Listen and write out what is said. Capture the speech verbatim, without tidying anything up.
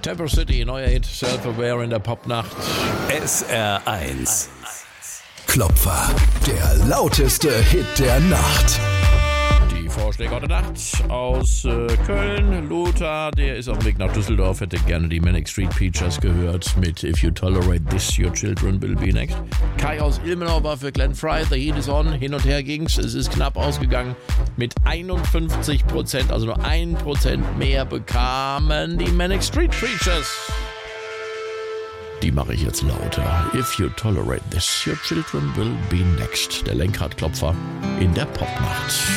Temper City, neuer Hit, Self-Aware in der Popnacht. S R eins. Klopfer, der lauteste Hit der Nacht. Die Vorschläge heute Nacht aus äh, Köln. Lothar, der ist auf dem Weg nach Düsseldorf, hätte gerne die Manic Street Preachers gehört mit If You Tolerate This, Your Children Will Be Next. Kai aus Ilmenau war für Glenn Fry, The Heat is On. Hin und her ging's, es ist knapp ausgegangen. Mit einundfünfzig Prozent, also nur ein Prozent mehr bekamen die Manic Street Preachers. Die mache ich jetzt lauter. If you tolerate this, your children will be next. Der Lenkradklopfer in der Popnacht.